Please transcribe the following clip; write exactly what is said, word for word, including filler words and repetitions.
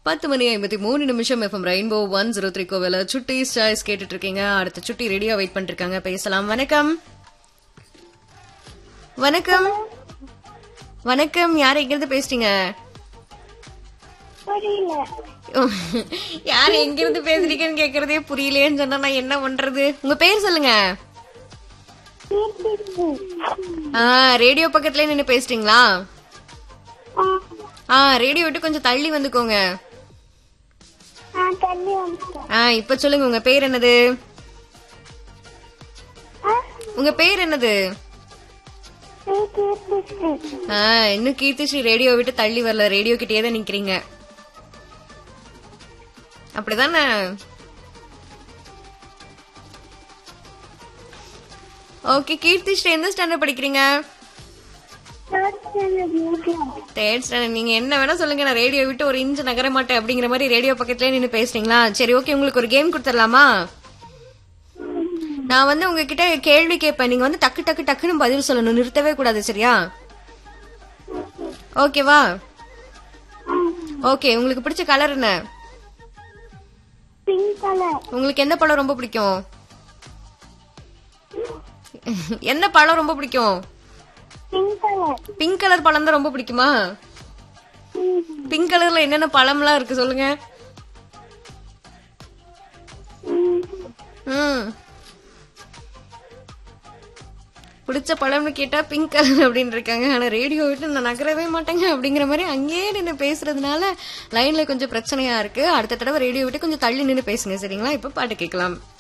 பத்து மணி ஐம்பத்தி மூணு நிமிஷம் FM rainbow one zero three கோவில சுட்டி சாய்ஸ் கேட்டுட்டு இருக்கீங்க. அடுத்த சுட்டி ரெடியா வெயிட் பண்ணிட்டு இருக்காங்க. பேசலாம். வணக்கம். வணக்கம். வணக்கம். யார் எங்கிருந்து பேசுறீங்க? யார் எங்கிருந்து பேசுறீங்கன்னு கேக்குறதே புரியலேன்னு சொன்னா நான் என்ன பண்றது? உங்க பேர் சொல்லுங்க. ரேடியோ பக்கத்துல நின்னு பேசுறீங்களா? ஆ ரேடியோ விட்டு கொஞ்சம் தள்ளி வந்துக்கோங்க. ஆ இப்ப சொல்லுங்க, உங்க பேர் என்னது? உங்க பேர் என்னது? ஆ இன்னும் கீர்த்திஸ்ரீ ரேடியோ விட்டு தள்ளி வரல. ரேடியோ கிட்டே தான் நிக்கிறீங்க, அப்படிதானே? ஓகே கீர்த்திஸ்ரீ எந்த ஸ்டாண்டர்ட் படிக்கிறீங்க? Third standard. நீங்க என்ன வேணா சொல்லுங்க, நான் ரேடியோ விட்டு ஒரு இன்ச் நகர மாட்டேன் அப்படிங்கிற மாதிரி ரேடியோ பக்கத்துல நின்னு பேசுறீங்களா? சரி ஓகே, உங்களுக்கு ஒரு கேம் கொடுத்துடலாமா? நான் வந்து உங்ககிட்ட கேள்வி கேட்பேன், நீங்க வந்து டக்கு டக்கு டக்குன்னு பதில் சொல்லணும், நிறுத்தவே கூடாது. சரியா? ஓகேவா? ஓகே, உங்களுக்கு பிடிச்ச கலர் என்ன? உங்களுக்கு எந்த பழம் ரொம்ப பிடிக்கும்? என்ன பழம் ரொம்ப பிடிக்கும்? பிங்க் கலர் பழம் தான் ரொம்ப பிடிக்குமா? பிங்க் கலர்ல என்னென்ன பழம்லாம் இருக்கு சொல்லுங்க. ம் பிடிச்ச பழம்னு கேட்டா பிங்க் கலர் அப்படின்னு இருக்காங்க. ஆனா ரேடியோ விட்டு நான் நகரவே மாட்டேங்க அப்படிங்கிற மாதிரி அங்கேயே நின்று பேசுறதுனால லைன்ல கொஞ்சம் பிரச்சனையா இருக்கு. அடுத்த தடவை ரேடியோ விட்டு கொஞ்சம் தள்ளி நின்று பேசுங்க. சரிங்களா? இப்ப பாட்டு கேட்கலாம்.